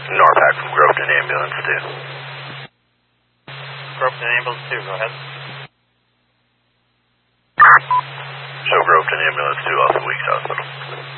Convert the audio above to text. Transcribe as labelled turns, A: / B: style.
A: Norpac from Groveton Ambulance 2.
B: Groveton Ambulance 2, go ahead.
A: Show Groveton Ambulance 2 off the Weeks Hospital.